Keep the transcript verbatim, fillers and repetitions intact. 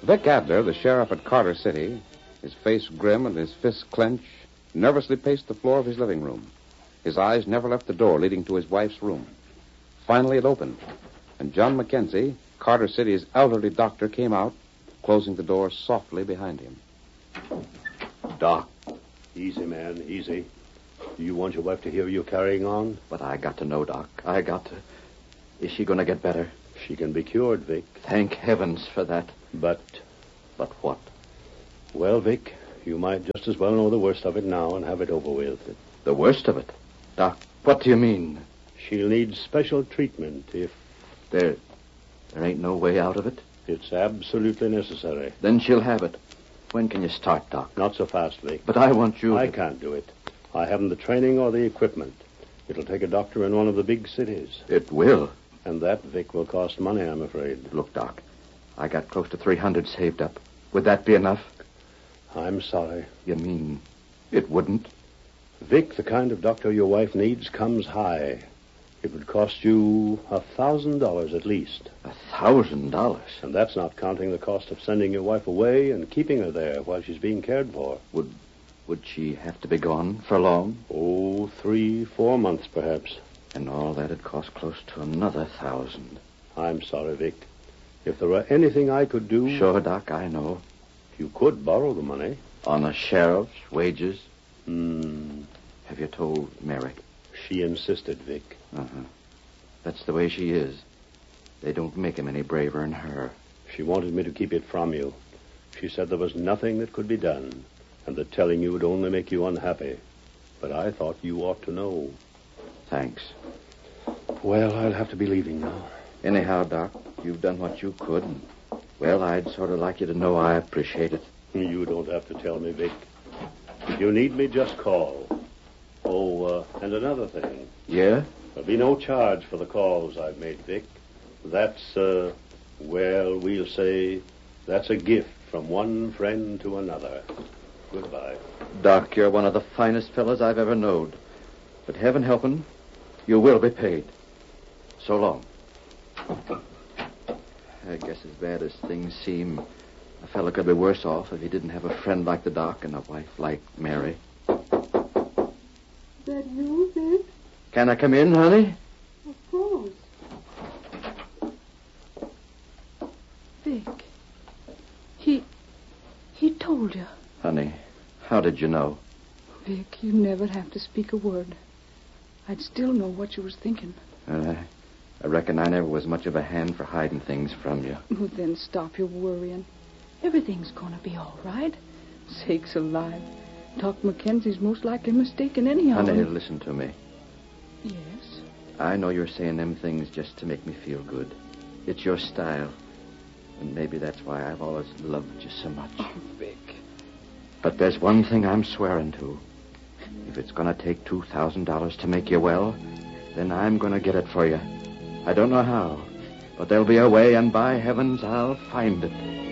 Vic Adler, the sheriff at Carter City, his face grim and his fists clenched, nervously paced the floor of his living room. His eyes never left the door leading to his wife's room. Finally, it opened, and John Mackenzie, Carter City's elderly doctor, came out, closing the door softly behind him. Doc. Easy, man, easy. Do you want your wife to hear you carrying on? But I got to know, Doc. I got to... Is she going to get better? She can be cured, Vic. Thank heavens for that. But... But what? Well, Vic, you might just as well know the worst of it now and have it over with. The worst of it? Doc, what do you mean? She'll need special treatment if... There... There ain't no way out of it? It's absolutely necessary. Then she'll have it. When can you start, Doc? Not so fast, Vic. But I want you... I to... can't do it. I haven't the training or the equipment. It'll take a doctor in one of the big cities. It will? And that, Vic, will cost money, I'm afraid. Look, Doc, I got close to three hundred saved up. Would that be enough? I'm sorry. You mean it wouldn't? Vic, the kind of doctor your wife needs comes high. It would cost you a thousand dollars at least. A thousand dollars? And that's not counting the cost of sending your wife away and keeping her there while she's being cared for. Would would she have to be gone for long? Oh, three, four months, perhaps. And all that'd cost close to another thousand. I'm sorry, Vic. If there were anything I could do... Sure, Doc, I know. You could borrow the money. On a sheriff's wages? Hmm. Have you told Mary? She insisted, Vic. Uh-huh. That's the way she is. They don't make him any braver than her. She wanted me to keep it from you. She said there was nothing that could be done, and that telling you would only make you unhappy. But I thought you ought to know. Thanks. Well, I'll have to be leaving now. Anyhow, Doc, you've done what you could, and, well, I'd sort of like you to know I appreciate it. You don't have to tell me, Vic. If you need me, just call. Oh, uh, and another thing. Yeah? There'll be no charge for the calls I've made, Vic. That's, uh, well, we'll say that's a gift from one friend to another. Goodbye. Doc, you're one of the finest fellows I've ever known. But heaven helping, you will be paid. So long. I guess as bad as things seem, a fellow could be worse off if he didn't have a friend like the Doc and a wife like Mary. That you, Vic? Can I come in, honey? Of course. Vic, he... he told you. Honey, how did you know? Vic, you never have to speak a word. I'd still know what you was thinking. Uh, I reckon I never was much of a hand for hiding things from you. Well, then stop your worrying. Everything's going to be all right. Sakes alive. Doc Mackenzie's most likely mistaken anyhow. Honey, listen to me. Yes? I know you're saying them things just to make me feel good. It's your style. And maybe that's why I've always loved you so much. Oh, Vic. But there's one thing I'm swearing to. If it's going to take two thousand dollars to make you well, then I'm going to get it for you. I don't know how, but there'll be a way, and by heavens, I'll find it.